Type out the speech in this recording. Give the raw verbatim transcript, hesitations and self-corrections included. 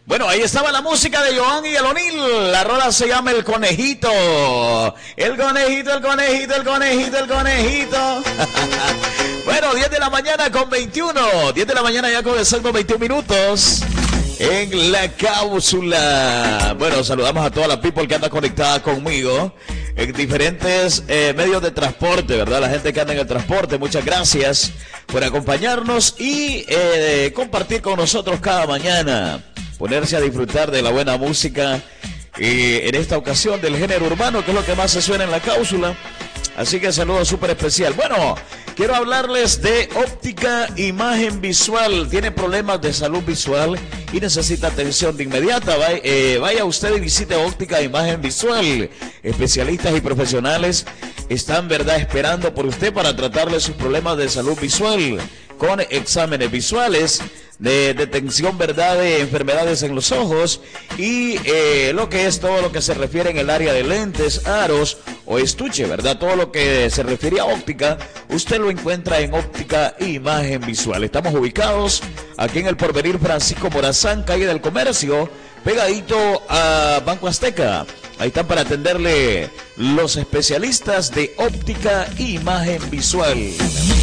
Bueno, ahí estaba la música de Joan y el O'Neill. La rola se llama El Conejito. El conejito, el conejito, el conejito, el conejito. Bueno, diez de la mañana con veintiuno. diez de la mañana ya comenzando veintiún minutos. En la cápsula. Bueno, saludamos a toda la people que anda conectada conmigo en diferentes eh, medios de transporte, ¿verdad? La gente que anda en el transporte, muchas gracias por acompañarnos y eh, compartir con nosotros cada mañana. Ponerse a disfrutar de la buena música eh, en esta ocasión del género urbano, que es lo que más se suena en la cápsula. Así que saludo súper especial. Bueno, quiero hablarles de óptica imagen visual. Tiene problemas de salud visual y necesita atención de inmediata. Vaya, eh, vaya usted y visite óptica imagen visual. Especialistas y profesionales están, verdad, esperando por usted para tratarle sus problemas de salud visual con exámenes visuales, de detención, verdad, de enfermedades en los ojos y eh, lo que es todo lo que se refiere en el área de lentes, aros o estuche, verdad, todo lo que se refiere a óptica, usted lo encuentra en óptica imagen visual. Estamos ubicados aquí en el Porvenir Francisco Morazán, calle del Comercio, pegadito a Banco Azteca. Ahí están para atenderle los especialistas de óptica imagen visual.